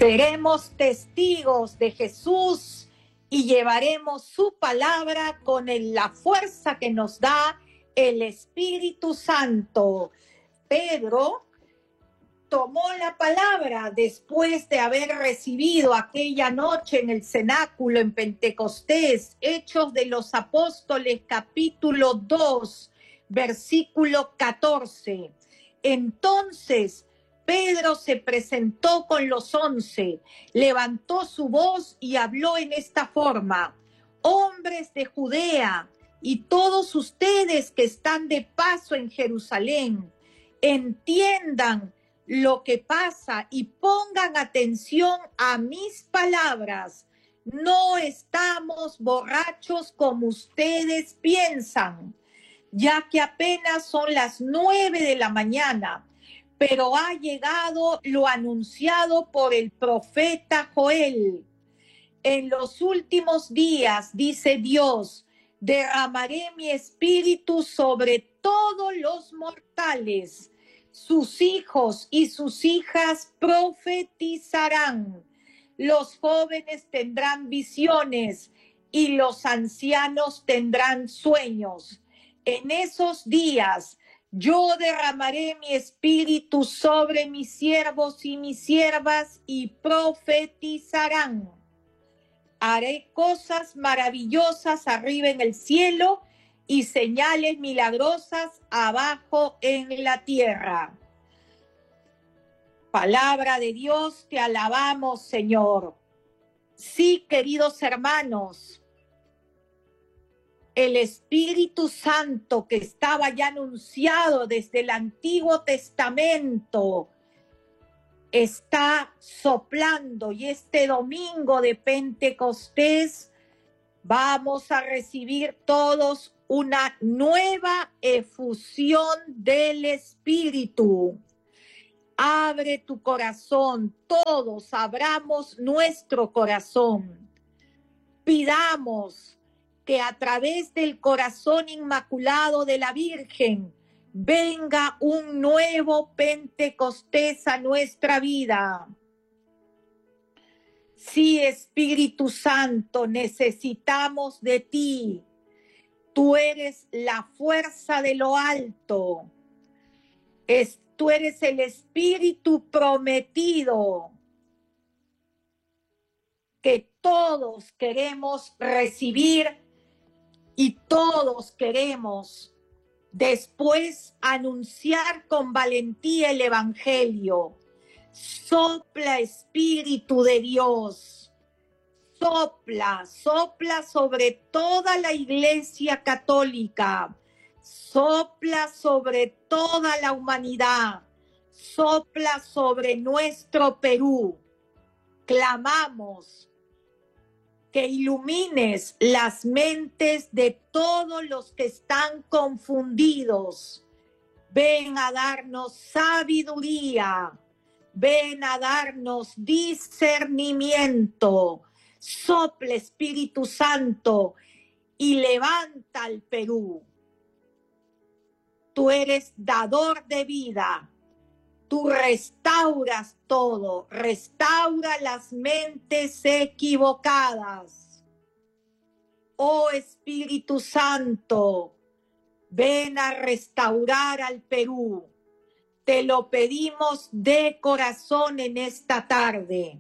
Seremos testigos de Jesús y llevaremos su palabra con la fuerza que nos da el Espíritu Santo. Pedro tomó la palabra después de haber recibido aquella noche en el cenáculo en Pentecostés, Hechos de los Apóstoles, capítulo 2, versículo 14. Entonces Pedro se presentó con los 11, levantó su voz y habló en esta forma: hombres de Judea y todos ustedes que están de paso en Jerusalén, entiendan lo que pasa y pongan atención a mis palabras. No estamos borrachos como ustedes piensan, ya que apenas son las 9 de la mañana. Pero ha llegado lo anunciado por el profeta Joel. En los últimos días, dice Dios, derramaré mi espíritu sobre todos los mortales. Sus hijos y sus hijas profetizarán. Los jóvenes tendrán visiones y los ancianos tendrán sueños. En esos días yo derramaré mi espíritu sobre mis siervos y mis siervas y profetizarán. Haré cosas maravillosas arriba en el cielo y señales milagrosas abajo en la tierra. Palabra de Dios, te alabamos, Señor. Sí, queridos hermanos, el Espíritu Santo que estaba ya anunciado desde el Antiguo Testamento está soplando, y este domingo de Pentecostés vamos a recibir todos una nueva efusión del Espíritu. Abre tu corazón, todos abramos nuestro corazón. Pidamos que a través del corazón inmaculado de la Virgen venga un nuevo Pentecostés a nuestra vida. Sí, Espíritu Santo, necesitamos de ti. Tú eres la fuerza de lo alto. Tú eres el Espíritu prometido que todos queremos recibir y todos queremos después anunciar con valentía el Evangelio. Sopla, Espíritu de Dios. Sopla, sopla sobre toda la Iglesia Católica. Sopla sobre toda la humanidad. Sopla sobre nuestro Perú. Clamamos que ilumines las mentes de todos los que están confundidos. Ven a darnos sabiduría. Ven a darnos discernimiento. Sopla, Espíritu Santo, y levanta al Perú. Tú eres dador de vida. Tú restauras todo, restaura las mentes equivocadas. Oh Espíritu Santo, ven a restaurar al Perú. Te lo pedimos de corazón en esta tarde.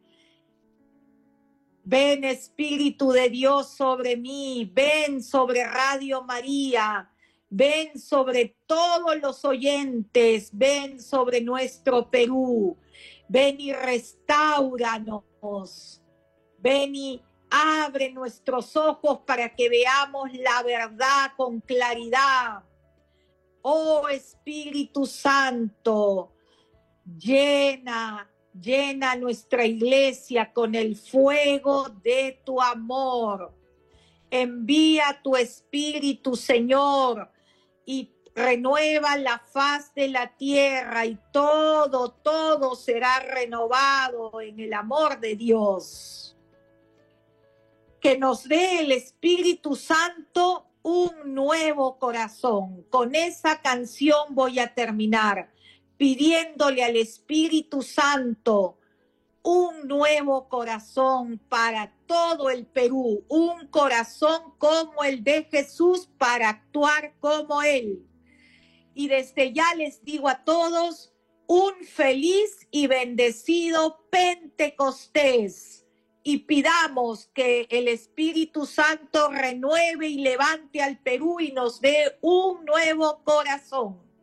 Ven, Espíritu de Dios, sobre mí, ven sobre Radio María. Ven sobre todos los oyentes, ven sobre nuestro Perú, ven y restáuranos, ven y abre nuestros ojos para que veamos la verdad con claridad. Oh Espíritu Santo, llena nuestra iglesia con el fuego de tu amor. Envía tu Espíritu, Señor, y renueva la faz de la tierra, y todo será renovado en el amor de Dios. Que nos dé el Espíritu Santo un nuevo corazón. Con esa canción voy a terminar, pidiéndole al Espíritu Santo un nuevo corazón para todo el Perú, un corazón como el de Jesús para actuar como Él. Y desde ya les digo a todos, un feliz y bendecido Pentecostés. Y pidamos que el Espíritu Santo renueve y levante al Perú y nos dé un nuevo corazón.